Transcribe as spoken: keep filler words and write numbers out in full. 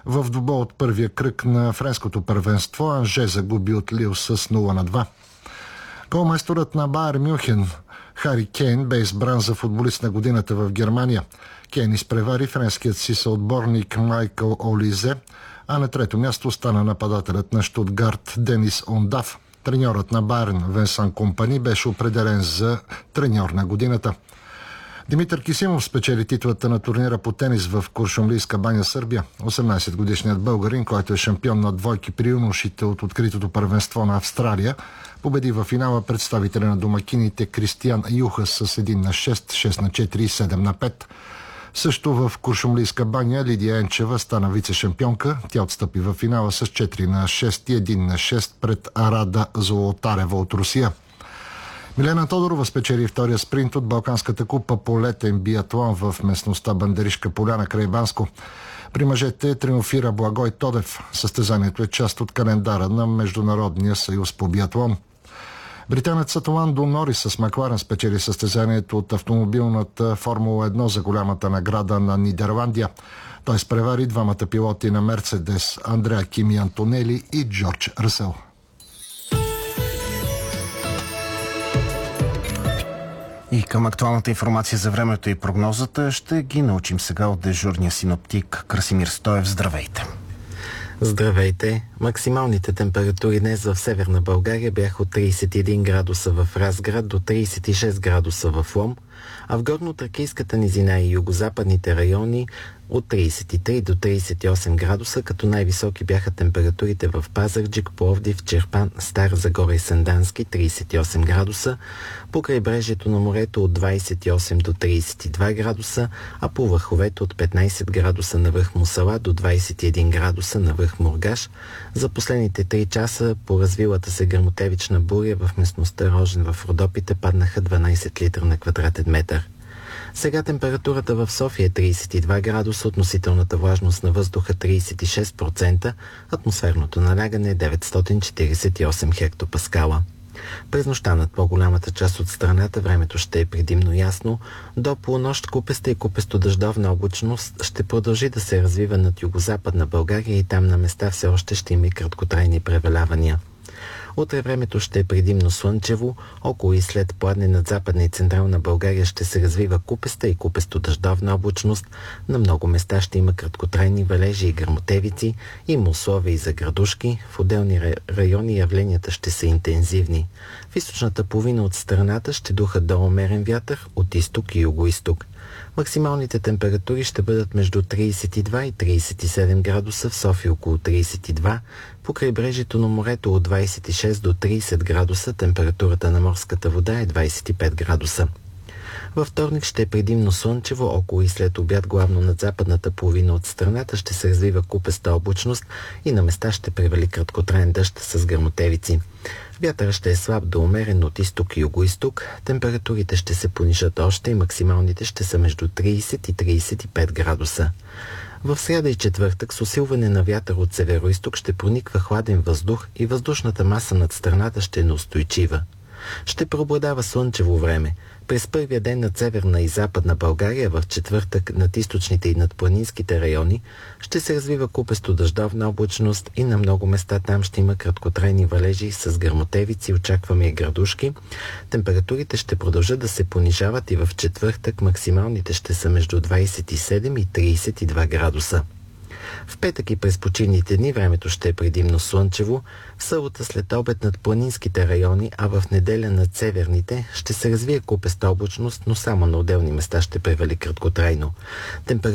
В двубой от първия кръг на френското първенство Анже загуби от Лил с нула на два. Голмайсторът на Байер Мюнхен Хари Кейн бе избран за футболист на годината в Германия. Кейн изпревари френският си съотборник Майкъл Олизе, а на трето място остана нападателят на Щутгарт Денис Ондав. Треньорът на Байерн Венсан Компани беше определен за треньор на годината. Димитър Кисимов спечели титлата на турнира по тенис в Куршумлийска баня, Сърбия. осемнайсетгодишният българин, който е шампион на двойки при юношите от откритото първенство на Австралия, победи във финала представителя на домакините Кристиан Юхас с един на шест, шест на четири и седем на пет. Също в Куршумлийска баня Лидия Енчева стана вице-шампионка. Тя отстъпи във финала с четири на шест и един на шест пред Арада Золотарева от Русия. Милена Тодорова спечели втория спринт от Балканската купа по летен биатлон в местността Бандаришка поляна край Банско. При мъжете триумфира Благой Тодев. Състезанието е част от календара на Международния съюз по биатлон. Британецът Ландо Норис с Макларен спечели състезанието от автомобилната Формула едно за голямата награда на Нидерландия. Той спревари двамата пилоти на Мерцедес Андреа Кими Антонели и Джордж Ръсел. И към актуалната информация за времето и прогнозата ще ги научим сега от дежурния синоптик Красимир Стоев. Здравейте! Здравейте! Максималните температури днес в Северна България бяха от трийсет и един градуса в Разград до трийсет и шест градуса в Лом, а в Горнотракийската низина и югозападните райони от трийсет и три до трийсет и осем градуса, като най-високи бяха температурите в Пазарджик, Пловдив, Чирпан, Стара Загора и Сандански трийсет и осем градуса, по крайбрежието на морето от двайсет и осем до трийсет и два градуса, а по върховете от петнайсет градуса на връх Мусала до двайсет и един градуса на връх Мургаш. За последните три часа по развилата се гръмотевична буря в местността Рожен в Родопите паднаха дванайсет литра на квадратен метър. Сега температурата в София е трийсет и два градуса, относителната влажност на въздуха трийсет и шест процента, атмосферното налягане е деветстотин четирийсет и осем хектопаскала. През нощта над по-голямата част от страната времето ще е предимно ясно. До полунощ купеста и купесто-дъждовна облачност ще продължи да се развива над югозападна България и там на места все още ще има и краткотрайни превалявания. Утре времето ще е предимно слънчево, около и след пладне над Западна и Централна България ще се развива купеста и купесто-дъждовна облачност. На много места ще има краткотрайни валежи и гръмотевици, има условия и за градушки. В отделни райони явленията ще са интензивни. В източната половина от страната ще духа до умерен вятър от изток и югоизток. Максималните температури ще бъдат между трийсет и два и трийсет и седем градуса, в София около трийсет и два, по крайбрежието на морето от двайсет и шест до трийсет градуса, температурата на морската вода е двайсет и пет градуса. Във вторник ще е предимно слънчево, около и след обяд главно над западната половина от страната ще се развива купеста облачност и на места ще превали краткотраен дъжд с гръмотевици. Вятърът ще е слаб до умерен от изток и югоизток, температурите ще се понижат още и максималните ще са между трийсет и трийсет и пет градуса. В сряда и четвъртък с усилване на вятър от североизток ще прониква хладен въздух и въздушната маса над страната ще е неустойчива. Ще преобладава слънчево време. През първия ден над Северна и Западна България, в четвъртък над източните и над планинските райони, ще се развива купесто-дъждовна облачност и на много места там ще има краткотрайни валежи с гръмотевици, очакваме и градушки. Температурите ще продължат да се понижават и в четвъртък максималните ще са между двайсет и седем и трийсет и два градуса. В петък и през почивните дни времето ще е предимно слънчево, в събота след обед над планинските райони, а в неделя над северните ще се развие купеста облачност, но само на отделни места ще превали краткотрайно. Температурата